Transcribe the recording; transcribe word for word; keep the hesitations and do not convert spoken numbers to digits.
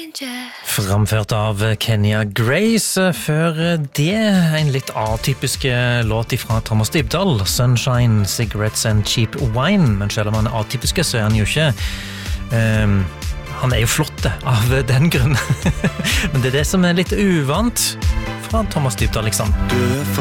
Framført av Kenya Grace. Før det en litt atypisk låt fra Thomas Dybdahl, Sunshine, Cigarettes and Cheap Wine. Men selv om han er atypisk, så er han jo ikke um, han er jo flott av den grunn. Men det er det som er litt uvant fra Thomas Dybdahl, liksom.